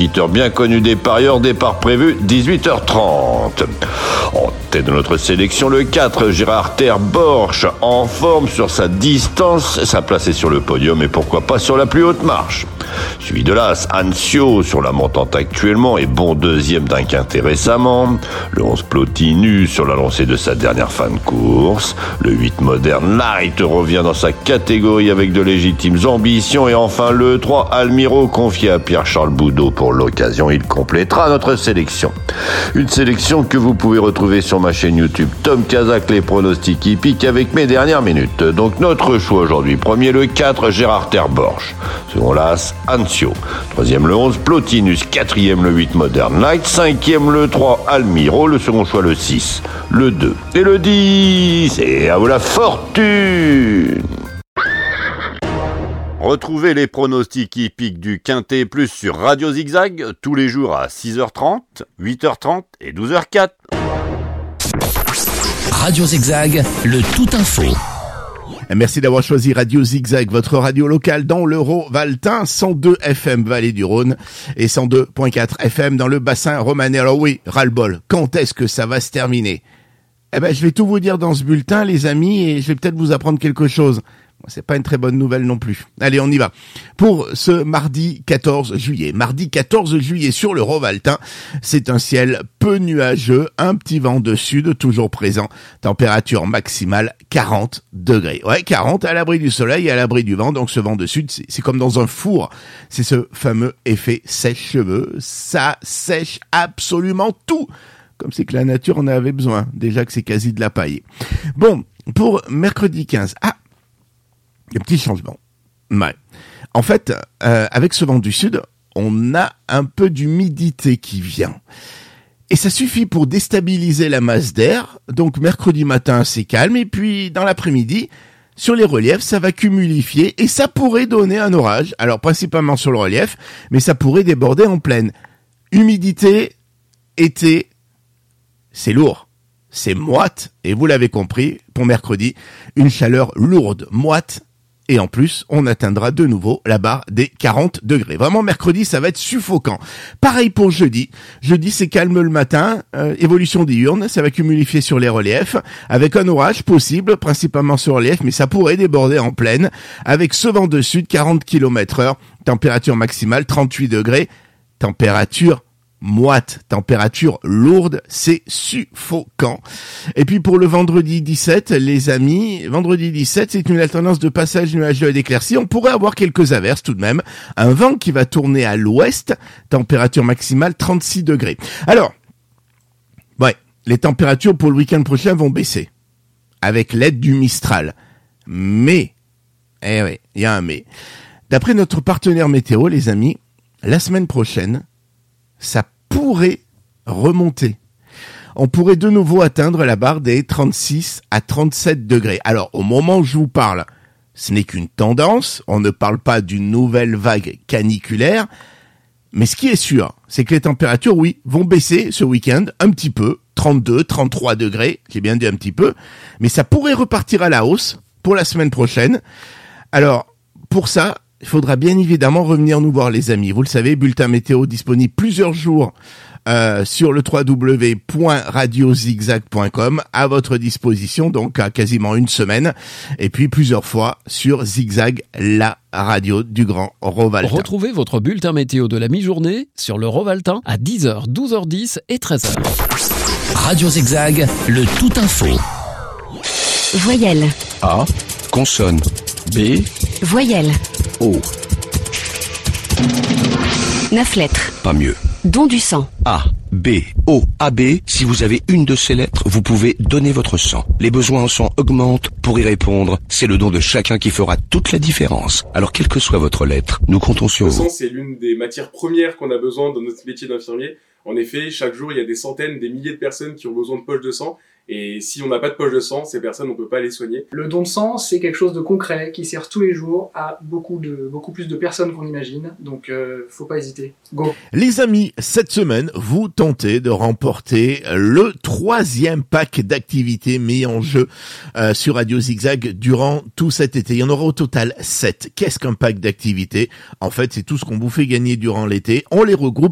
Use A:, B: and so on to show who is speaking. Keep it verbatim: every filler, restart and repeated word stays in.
A: compétiteur bien connu des parieurs, départ prévu dix-huit heures trente. En tête de notre sélection, le quatre, Gérard Terborch, en forme sur sa distance, sa place est sur le podium et pourquoi pas sur la plus haute marche. Suivi de l'As, Anzio, sur la montante actuellement et bon deuxième d'un quintet récemment. Le onze, Plotinus, sur la lancée de sa dernière fin de course. Le huit, Modern Light, revient dans sa catégorie avec de légitimes ambitions. Et enfin le trois, Almiro, confié à Pierre-Charles Boudot pour l'occasion. Il complétera notre sélection. Une sélection que vous pouvez retrouver sur ma chaîne YouTube Tom Kazak, les pronostics hippiques avec mes dernières minutes. Donc notre choix aujourd'hui. Premier, le quatre, Gérard Terborch. Second, l'As, Anzio. Troisième, le onze, Plotinus. Quatrième, le huit, Modern Light. Cinquième, le trois, Almiro. Le second choix, le six, le deux et le dix. Et à vous la fortune! Retrouvez les pronostics hippiques du Quintet Plus sur Radio Zigzag tous les jours à six heures trente, huit heures trente et douze heures quatre.
B: Radio Zigzag, le tout info.
C: Merci d'avoir choisi Radio Zigzag, votre radio locale dans l'Euro-Valtin, cent deux F M Vallée du Rhône et cent deux virgule quatre F M dans le bassin romanais. Alors oui, ras-le-bol, quand est-ce que ça va se terminer? Eh ben, je vais tout vous dire dans ce bulletin, les amis, et je vais peut-être vous apprendre quelque chose. C'est pas une très bonne nouvelle non plus. Allez, on y va. Pour ce mardi quatorze juillet. Mardi quatorze juillet sur l'Euro-Valtin, c'est un ciel peu nuageux, un petit vent de sud toujours présent. Température maximale quarante degrés. Ouais, quarante à l'abri du soleil et à l'abri du vent. Donc ce vent de sud, c'est, c'est comme dans un four. C'est ce fameux effet sèche-cheveux. Ça sèche absolument tout. Comme c'est que la nature en avait besoin. Déjà que c'est quasi de la paille. Bon, pour mercredi quinze. Ah! Des petits changements. Ouais. En fait, euh, avec ce vent du sud, on a un peu d'humidité qui vient. Et ça suffit pour déstabiliser la masse d'air. Donc mercredi matin, c'est calme. Et puis dans l'après-midi, sur les reliefs, ça va cumulifier. Et ça pourrait donner un orage. Alors principalement sur le relief, mais ça pourrait déborder en plaine. Humidité, été, c'est lourd. C'est moite. Et vous l'avez compris, pour mercredi, une chaleur lourde, moite. Et en plus, on atteindra de nouveau la barre des quarante degrés. Vraiment, mercredi, ça va être suffocant. Pareil pour jeudi. Jeudi, c'est calme le matin. Euh, évolution diurne, ça va cumulifier sur les reliefs. Avec un orage possible, principalement sur relief, mais ça pourrait déborder en plaine. Avec ce vent de sud, quarante kilomètres heure. Température maximale, trente-huit degrés. Température moite, température lourde, c'est suffocant. Et puis pour le vendredi dix-sept, les amis, vendredi dix-sept, c'est une alternance de passage nuageux et d'éclaircies. On pourrait avoir quelques averses tout de même. Un vent qui va tourner à l'ouest, température maximale trente-six degrés. Alors, ouais, les températures pour le week-end prochain vont baisser, avec l'aide du Mistral. Mais, eh oui, il y a un mais. D'après notre partenaire météo, les amis, la semaine prochaine, ça pourrait remonter. On pourrait de nouveau atteindre la barre des trente-six à trente-sept degrés. Alors, au moment où je vous parle, ce n'est qu'une tendance. On ne parle pas d'une nouvelle vague caniculaire. Mais ce qui est sûr, c'est que les températures, oui, vont baisser ce week-end un petit peu. trente-deux, trente-trois degrés. J'ai bien dit un petit peu. Mais ça pourrait repartir à la hausse pour la semaine prochaine. Alors, pour ça, il faudra bien évidemment revenir nous voir, les amis. Vous le savez, bulletin météo disponible plusieurs jours euh, sur le w w w point radio zigzag point com à votre disposition, donc à quasiment une semaine. Et puis plusieurs fois sur Zigzag, la radio du Grand Rovaltin.
D: Retrouvez votre bulletin météo de la mi-journée sur le Rovaltin à dix heures, douze heures dix et treize heures.
B: Radio Zigzag, le tout info.
E: Voyelle.
F: A. Consonne. B.
E: Voyelle.
F: O.
E: Neuf lettres.
F: Pas mieux.
E: Don du sang.
F: A, B, O, A, B. Si vous avez une de ces lettres, vous pouvez donner votre sang. Les besoins en sang augmentent. Pour y répondre, c'est le don de chacun qui fera toute la différence. Alors, quelle que soit votre lettre, nous comptons sur
G: Le
F: vous.
G: sang, c'est l'une des matières premières qu'on a besoin dans notre métier d'infirmier. En effet, chaque jour, il y a des centaines, des milliers de personnes qui ont besoin de poches de sang. Et si on n'a pas de poche de sang, ces personnes, on peut pas les soigner.
H: Le don de sang, c'est quelque chose de concret qui sert tous les jours à beaucoup de beaucoup plus de personnes qu'on imagine. Donc, euh, faut pas hésiter. Go.
C: Les amis, cette semaine, vous tentez de remporter le troisième pack d'activités mis en jeu euh, sur Radio Zigzag durant tout cet été. Il y en aura au total sept. Qu'est-ce qu'un pack d'activités ? En fait, c'est tout ce qu'on vous fait gagner durant l'été. On les regroupe